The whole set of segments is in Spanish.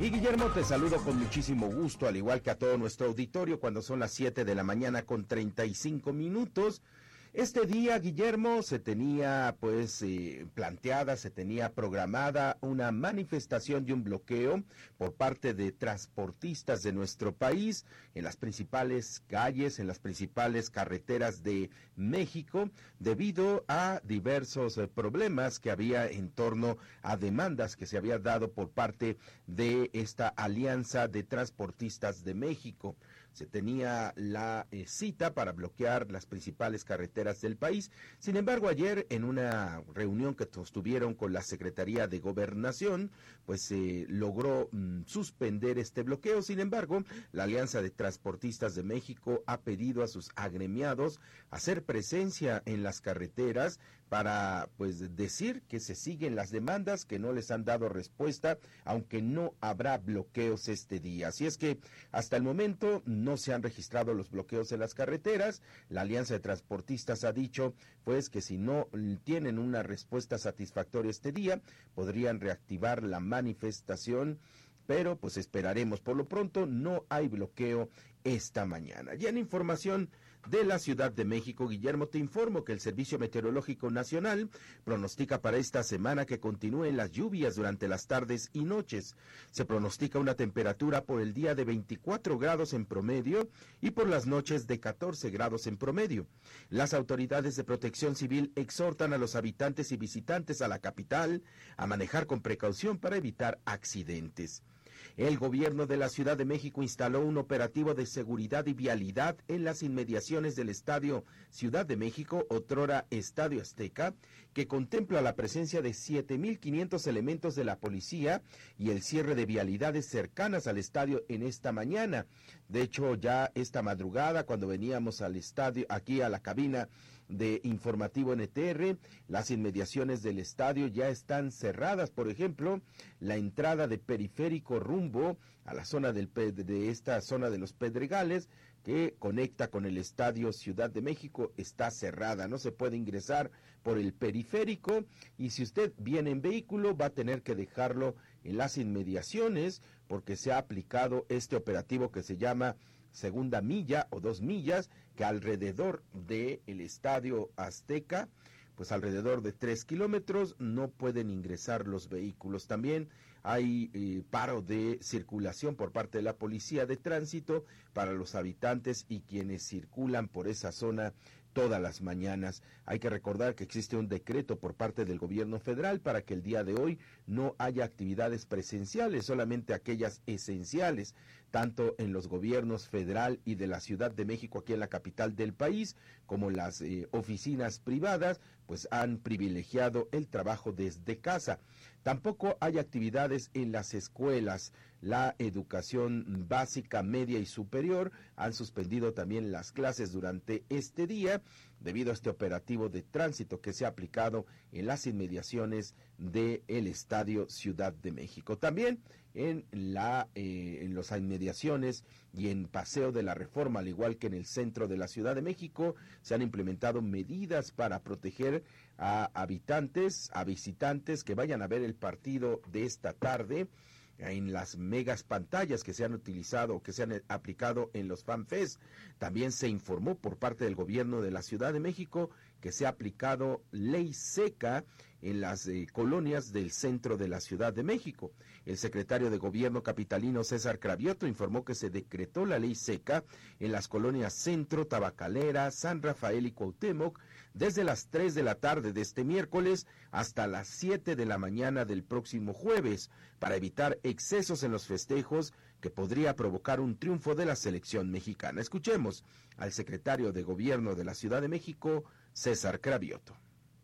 Y Guillermo, te saludo con muchísimo gusto, al igual que a todo nuestro auditorio, cuando son las 7 de la mañana con 35 minutos. Este día, Guillermo, se tenía planteada, se tenía programada una manifestación y un bloqueo por parte de transportistas de nuestro país en las principales calles, en las principales carreteras de México, debido a diversos problemas que había en torno a demandas que se había dado por parte de esta Alianza de Transportistas de México. Se tenía la cita para bloquear las principales carreteras del país. Sin embargo, ayer en una reunión que sostuvieron con la Secretaría de Gobernación, pues se logró suspender este bloqueo. Sin embargo, la Alianza de Transportistas de México ha pedido a sus agremiados hacer presencia en las carreteras para decir que se siguen las demandas, que no les han dado respuesta, aunque no habrá bloqueos este día. Así es que hasta el momento no se han registrado los bloqueos en las carreteras. La Alianza de Transportistas ha dicho que si no tienen una respuesta satisfactoria este día, podrían reactivar la manifestación, pero esperaremos. Por lo pronto no hay bloqueo esta mañana. Ya en información de la Ciudad de México, Guillermo, te informo que el Servicio Meteorológico Nacional pronostica para esta semana que continúen las lluvias durante las tardes y noches. Se pronostica una temperatura por el día de 24 grados en promedio y por las noches de 14 grados en promedio. Las autoridades de Protección Civil exhortan a los habitantes y visitantes a la capital a manejar con precaución para evitar accidentes. El gobierno de la Ciudad de México instaló un operativo de seguridad y vialidad en las inmediaciones del Estadio Ciudad de México, otrora Estadio Azteca, que contempla la presencia de 7,500 elementos de la policía y el cierre de vialidades cercanas al estadio en esta mañana. De hecho, ya esta madrugada, cuando veníamos al estadio, aquí a la cabina de Informativo NTR, las inmediaciones del estadio ya están cerradas. Por ejemplo, la entrada de Periférico rumbo a la zona de esta zona de los Pedregales, que conecta con el Estadio Ciudad de México, está cerrada. No se puede ingresar por el periférico, y si usted viene en vehículo va a tener que dejarlo en las inmediaciones, porque se ha aplicado este operativo que se llama segunda milla o 2 millas, que alrededor del Estadio Azteca, alrededor de 3 kilómetros, no pueden ingresar los vehículos. También hay paro de circulación por parte de la Policía de Tránsito para los habitantes y quienes circulan por esa zona todas las mañanas. Hay que recordar que existe un decreto por parte del gobierno federal para que el día de hoy no haya actividades presenciales, solamente aquellas esenciales, tanto en los gobiernos federal y de la Ciudad de México, aquí en la capital del país, como las oficinas privadas, han privilegiado el trabajo desde casa. Tampoco hay actividades en las escuelas. La educación básica, media y superior han suspendido también las clases durante este día debido a este operativo de tránsito que se ha aplicado en las inmediaciones del Estadio Ciudad de México. También en las inmediaciones y en Paseo de la Reforma, al igual que en el centro de la Ciudad de México, se han implementado medidas para proteger a habitantes, a visitantes que vayan a ver el partido de esta tarde en las megas pantallas que se han utilizado o que se han aplicado en los FanFest. También se informó por parte del gobierno de la Ciudad de México que se ha aplicado ley seca en las colonias del centro de la Ciudad de México. El secretario de Gobierno capitalino César Cravioto informó que se decretó la ley seca en las colonias Centro, Tabacalera, San Rafael y Cuauhtémoc desde las 3 de la tarde de este miércoles hasta las 7 de la mañana del próximo jueves, para evitar excesos en los festejos que podría provocar un triunfo de la selección mexicana. Escuchemos al secretario de Gobierno de la Ciudad de México, César Cravioto.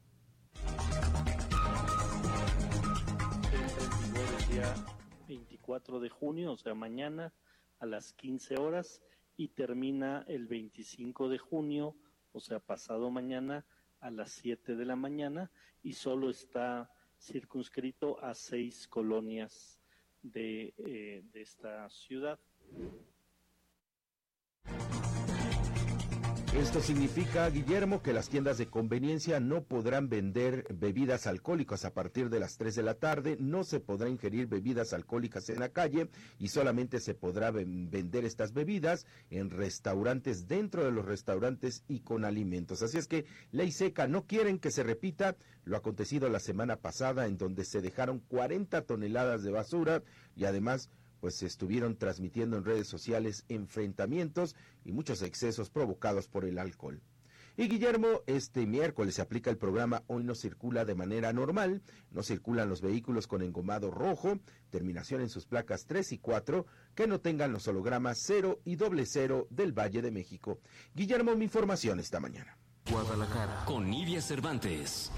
El día 24 de junio, o sea, mañana a las 15 horas, y termina el 25 de junio, o sea, pasado mañana a las 7 de la mañana, y solo está circunscrito a 6 colonias de esta ciudad. Esto significa, Guillermo, que las tiendas de conveniencia no podrán vender bebidas alcohólicas a partir de las 3 de la tarde, no se podrá ingerir bebidas alcohólicas en la calle y solamente se podrá vender estas bebidas en restaurantes, dentro de los restaurantes y con alimentos. Así es que ley seca, no quieren que se repita lo acontecido la semana pasada, en donde se dejaron 40 toneladas de basura y además pues se estuvieron transmitiendo en redes sociales enfrentamientos y muchos excesos provocados por el alcohol. Y Guillermo, este miércoles se aplica el programa Hoy no circula de manera normal, no circulan los vehículos con engomado rojo, terminación en sus placas 3 y 4, que no tengan los hologramas 0 y 00 del Valle de México. Guillermo, mi información esta mañana. Guadalajara, con Nidia Cervantes.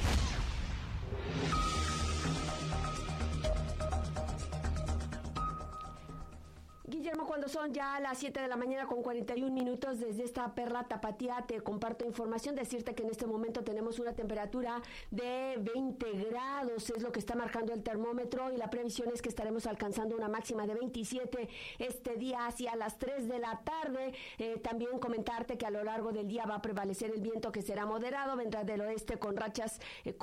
Guillermo, cuando son ya las 7 de la mañana con 41 minutos desde esta perla tapatía, te comparto información, decirte que en este momento tenemos una temperatura de 20 grados, es lo que está marcando el termómetro, y la previsión es que estaremos alcanzando una máxima de 27 este día hacia las 3 de la tarde. También comentarte que a lo largo del día va a prevalecer el viento, que será moderado, vendrá del oeste con rachas,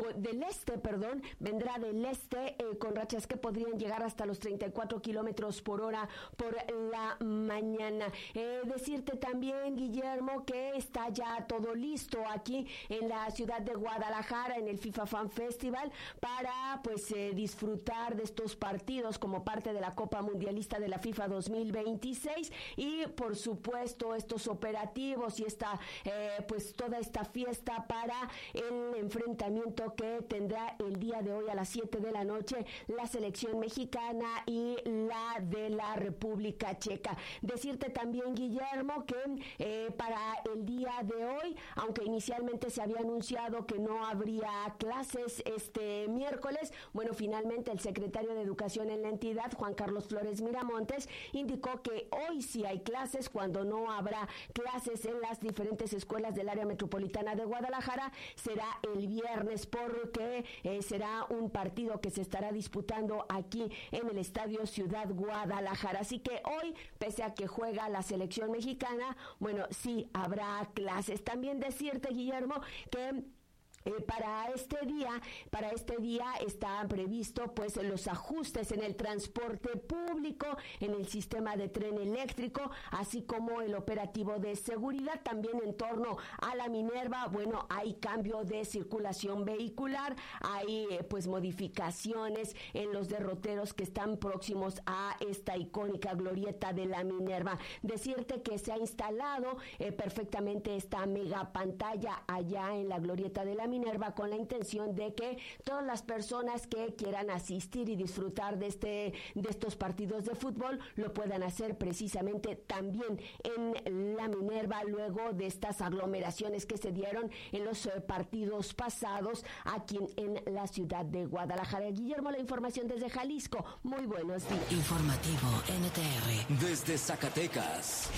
vendrá del este con rachas que podrían llegar hasta los 34 kilómetros por hora por la mañana. Decirte también, Guillermo, que está ya todo listo aquí en la ciudad de Guadalajara, en el FIFA Fan Festival, para disfrutar de estos partidos como parte de la Copa Mundialista de la FIFA 2026, y por supuesto estos operativos y toda esta fiesta para el enfrentamiento que tendrá el día de hoy a las 7 de la noche la selección mexicana y la de la República Checa. Decirte también, Guillermo, que para el día de hoy, aunque inicialmente se había anunciado que no habría clases este miércoles, finalmente el secretario de Educación en la entidad, Juan Carlos Flores Miramontes, indicó que hoy sí hay clases, cuando no habrá clases en las diferentes escuelas del área metropolitana de Guadalajara será el viernes, porque será un partido que se estará disputando aquí en el Estadio Ciudad Guadalajara. Así que hoy, pese a que juega la selección mexicana, sí habrá clases. También decirte, Guillermo, que para este día están previsto los ajustes en el transporte público, en el sistema de tren eléctrico, así como el operativo de seguridad. También en torno a la Minerva, hay cambio de circulación vehicular, hay modificaciones en los derroteros que están próximos a esta icónica glorieta de la Minerva. Decirte que se ha instalado perfectamente esta mega pantalla allá en la glorieta de la Minerva, con la intención de que todas las personas que quieran asistir y disfrutar de estos partidos de fútbol lo puedan hacer precisamente también en la Minerva, luego de estas aglomeraciones que se dieron en los partidos pasados aquí en la ciudad de Guadalajara. Guillermo, la información desde Jalisco. Muy buenos días. Informativo NTR desde Zacatecas.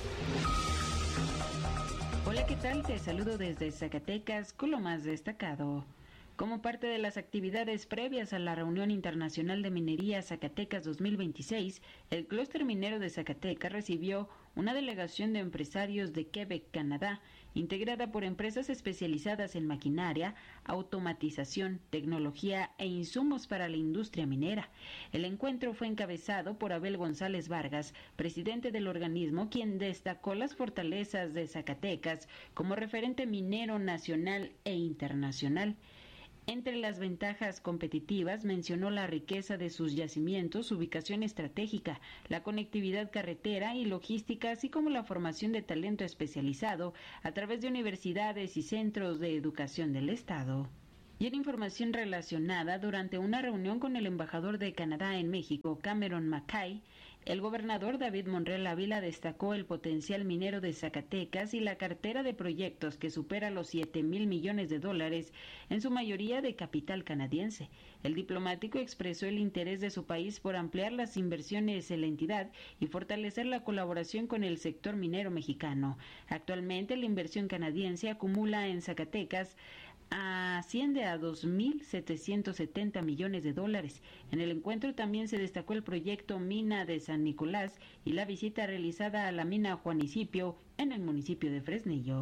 Hola, ¿qué tal? Te saludo desde Zacatecas con lo más destacado. Como parte de las actividades previas a la Reunión Internacional de Minería Zacatecas 2026, el clúster minero de Zacatecas recibió una delegación de empresarios de Quebec, Canadá, integrada por empresas especializadas en maquinaria, automatización, tecnología e insumos para la industria minera. El encuentro fue encabezado por Abel González Vargas, presidente del organismo, quien destacó las fortalezas de Zacatecas como referente minero nacional e internacional. Entre las ventajas competitivas mencionó la riqueza de sus yacimientos, su ubicación estratégica, la conectividad carretera y logística, así como la formación de talento especializado a través de universidades y centros de educación del Estado. Y en información relacionada, durante una reunión con el embajador de Canadá en México, Cameron Mackay, el gobernador David Monreal Ávila destacó el potencial minero de Zacatecas y la cartera de proyectos que supera los $7,000 millones, en su mayoría de capital canadiense. El diplomático expresó el interés de su país por ampliar las inversiones en la entidad y fortalecer la colaboración con el sector minero mexicano. Actualmente, la inversión canadiense acumula en Zacatecas asciende a $2,770 millones. En el encuentro también se destacó el proyecto Mina de San Nicolás y la visita realizada a la mina Juanicipio en el municipio de Fresnillo.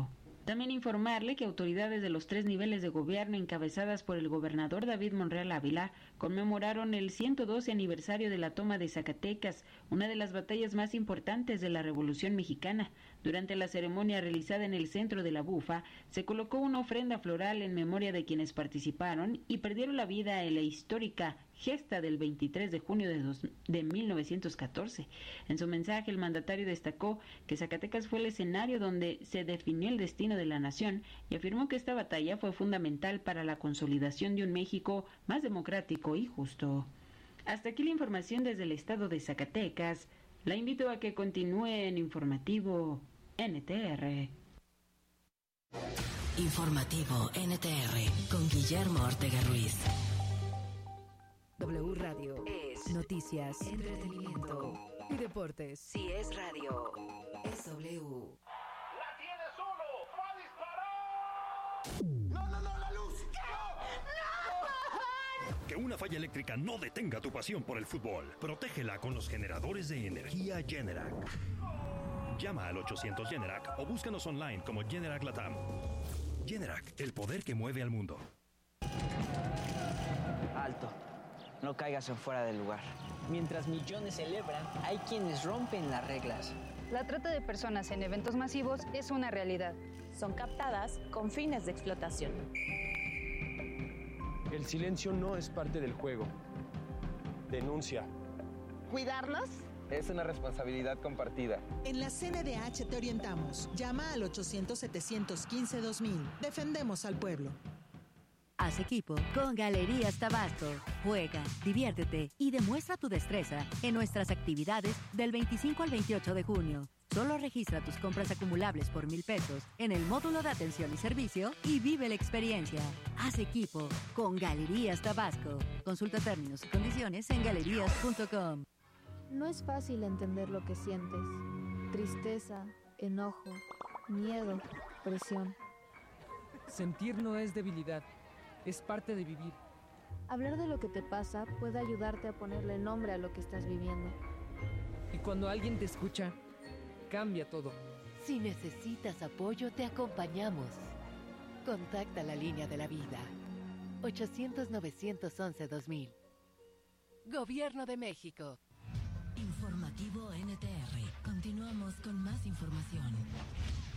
También informarle que autoridades de los 3 niveles de gobierno encabezadas por el gobernador David Monreal Ávila conmemoraron el 112 aniversario de la toma de Zacatecas, una de las batallas más importantes de la Revolución Mexicana. Durante la ceremonia realizada en el centro de la Bufa, se colocó una ofrenda floral en memoria de quienes participaron y perdieron la vida en la histórica gesta del 23 de junio de 1914. En su mensaje, el mandatario destacó que Zacatecas fue el escenario donde se definió el destino de la nación y afirmó que esta batalla fue fundamental para la consolidación de un México más democrático y justo. Hasta aquí la información desde el estado de Zacatecas. La invito a que continúe en Informativo NTR. Informativo NTR con Guillermo Ortega Ruiz. W Radio es noticias, entretenimiento y deportes. Si es radio, es W. ¡La tiene solo! ¡Va a disparar! ¡No, la luz! ¡No! Que una falla eléctrica no detenga tu pasión por el fútbol. Protégela con los generadores de energía Generac. Llama al 800 Generac o búscanos online como Generac Latam. Generac, el poder que mueve al mundo. Alto. No caigas en fuera del lugar. Mientras millones celebran, hay quienes rompen las reglas. La trata de personas en eventos masivos es una realidad. Son captadas con fines de explotación. El silencio no es parte del juego. Denuncia. ¿Cuidarlos? Es una responsabilidad compartida. En la CNDH te orientamos. Llama al 800-715-2000. Defendemos al pueblo. Haz equipo con Galerías Tabasco. Juega, diviértete y demuestra tu destreza en nuestras actividades del 25 al 28 de junio. Solo registra tus compras acumulables por 1,000 pesos en el módulo de atención y servicio y vive la experiencia. Haz equipo con Galerías Tabasco. Consulta términos y condiciones en galerías.com. No es fácil entender lo que sientes. Tristeza, enojo, miedo, presión. Sentir no es debilidad. Es parte de vivir. Hablar de lo que te pasa puede ayudarte a ponerle nombre a lo que estás viviendo. Y cuando alguien te escucha, cambia todo. Si necesitas apoyo, te acompañamos. Contacta la línea de la vida. 800-911-2000. Gobierno de México. Informativo NTR. Continuamos con más información.